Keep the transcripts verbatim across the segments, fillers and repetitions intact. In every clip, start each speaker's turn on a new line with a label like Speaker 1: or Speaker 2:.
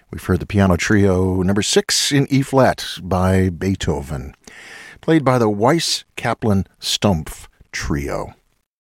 Speaker 1: We've heard the piano trio number six in E-flat by Beethoven, played by the Weiss-Kaplan-Stumpf Trio.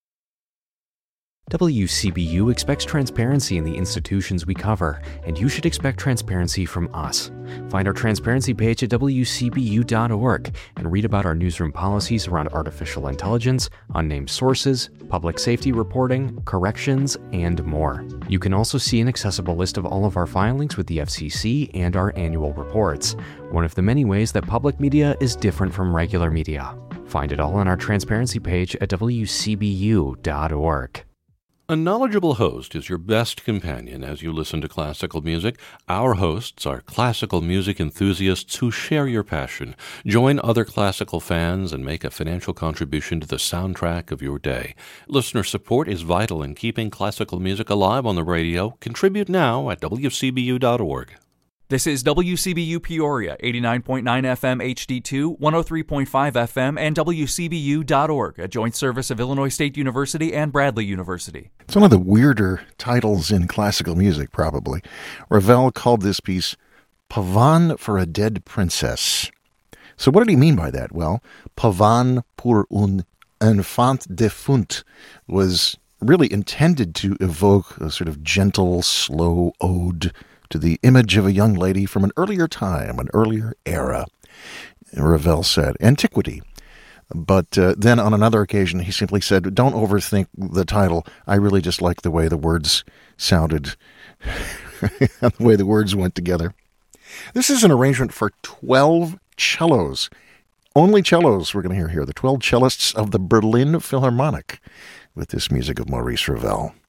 Speaker 2: W C B U expects transparency in the institutions we cover, and you should expect transparency from us. Find our transparency page at W C B U dot org and read about our newsroom policies around artificial intelligence, unnamed sources, public safety reporting, corrections, and more. You can also see an accessible list of all of our filings with the F C C and our annual reports, one of the many ways that public media is different from regular media. Find it all on our transparency page at W C B U dot org.
Speaker 3: A knowledgeable host is your best companion as you listen to classical music. Our hosts are classical music enthusiasts who share your passion. Join other classical fans and make a financial contribution to the soundtrack of your day. Listener support is vital in keeping classical music alive on the radio. Contribute now at W C B U dot org.
Speaker 4: This is W C B U Peoria, eighty-nine point nine F M H D two, one oh three point five F M, and W C B U dot org, a joint service of Illinois State University and Bradley University.
Speaker 1: It's one of the weirder titles in classical music, probably. Ravel called this piece Pavan for a Dead Princess. So what did he mean by that? Well, Pavan pour un enfant défunt was really intended to evoke a sort of gentle, slow ode to the image of a young lady from an earlier time, an earlier era. Ravel said, antiquity. But uh, then on another occasion, he simply said, don't overthink the title. I really just like the way the words sounded, the way the words went together. This is an arrangement for twelve cellos. Only cellos we're going to hear here. The twelve cellists of the Berlin Philharmonic with this music of Maurice Ravel.